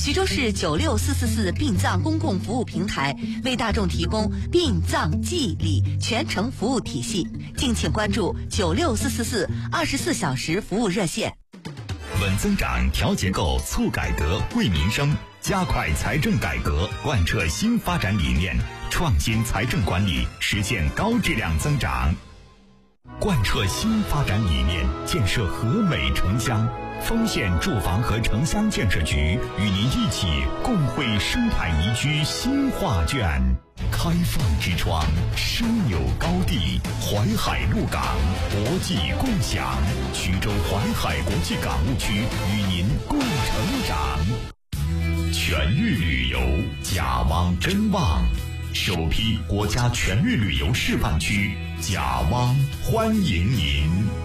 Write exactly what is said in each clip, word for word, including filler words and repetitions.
徐州市九六四四四殡葬公共服务平台为大众提供殡葬祭礼全程服务体系，敬请关注九六四四四二十四小时服务热线。 稳增长、调结构、促改革、惠民生，加快财政改革，贯彻新发展理念，创新财政管理，实现高质量增长。贯彻新发展理念，建设和美城乡。丰县住房和城乡建设局与您一起共绘生态宜居新画卷。开放之窗，枢纽高地，淮海陆港，国际共享。徐州淮海国际港务区与您共成长。全域旅游，甲汪真旺，首批国家全域旅游示范区，甲汪欢迎您。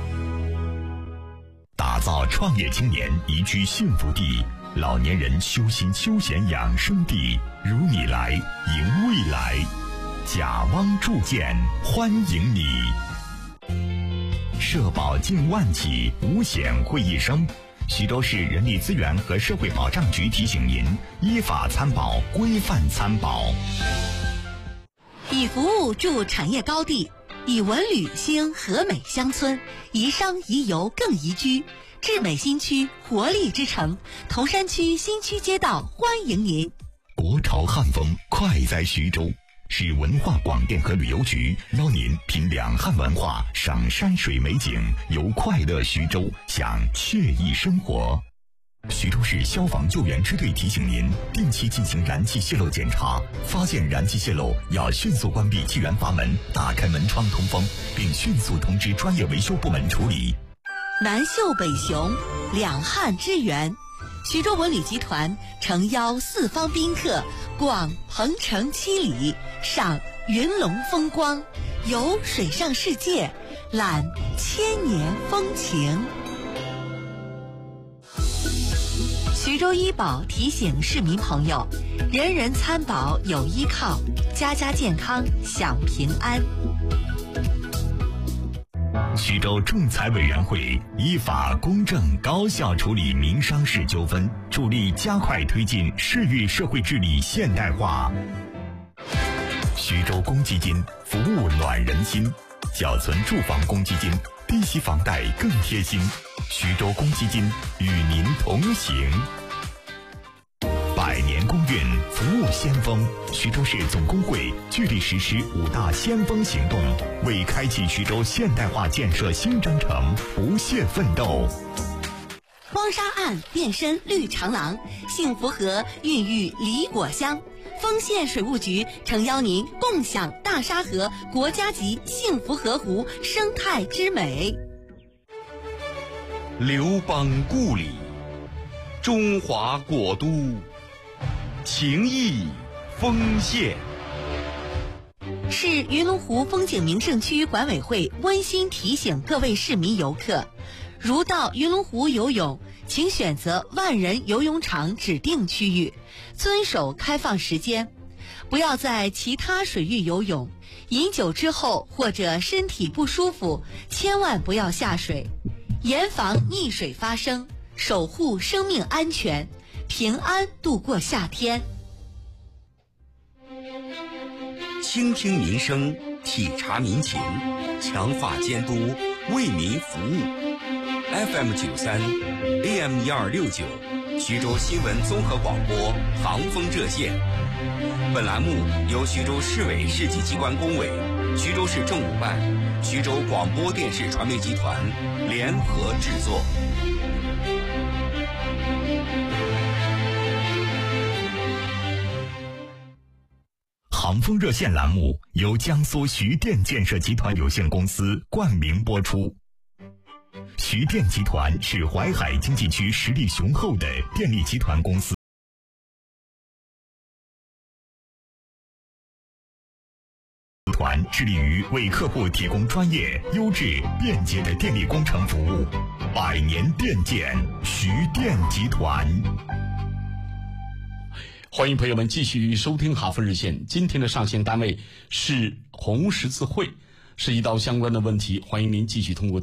打造创业青年宜居幸福地，老年人修心休闲养生地，如你来迎未来。甲汪铸建欢迎你。社保近万起，五险会一生。徐州市人力资源和社会保障局提醒您：依法参保，规范参保。 以服务筑产业高地，以文旅兴和美乡村，宜商宜游更宜居。智美新区，活力之城，铜山区新区街道欢迎您。 国潮汉风快在徐州，市文化广电和旅游局邀您品两汉文化，赏山水美景，游快乐徐州，享惬意生活。徐州市消防救援支队提醒您，定期进行燃气泄漏检查，发现燃气泄漏要迅速关闭气源阀门，打开门窗通风，并迅速通知专业维修部门处理。 南秀北雄，两汉之源。徐州文旅集团诚邀四方宾客逛鹏城七里，赏云龙风光，游水上世界，览千年风情。徐州医保提醒市民朋友，人人参保有依靠，家家健康享平安。 徐州仲裁委员会依法公正高效处理民商事纠纷，助力加快推进市域社会治理现代化。徐州公积金服务暖人心，缴存住房公积金，低息房贷更贴心。徐州公积金与您同行。百年公运，服务先锋。徐州市总工会聚力实施五大先锋行动，为开启徐州现代化建设新征程不懈奋斗。 荒沙岸变身绿长廊，幸福河孕育梨果香。丰县水务局诚邀您共享大沙河国家级幸福河湖生态之美。 刘邦故里，中华国都，情谊丰县。 市云龙湖风景名胜区管委会温馨提醒各位市民游客，如到云龙湖游泳，请选择万人游泳场指定区域，遵守开放时间，不要在其他水域游泳。饮酒之后或者身体不舒服，千万不要下水，严防溺水发生，守护生命安全，平安度过夏天。 倾听民生，体察民情，强化监督，为民服务。F M 九三 A M 一二六九，徐州新闻综合广播航风热线。本栏目由徐州市委市级机关工委、徐州市政务办、徐州广播电视传媒集团联合制作。 航风热线栏目由江苏徐电建设集团有限公司冠名播出。徐电集团是淮海经济区实力雄厚的电力集团公司，团致力于为客户提供专业、优质、便捷的电力工程服务。百年电建，徐电集团。 欢迎朋友们继续收听哈佛热线。今天的上线单位是红十字会，涉及到相关的问题，欢迎您继续通过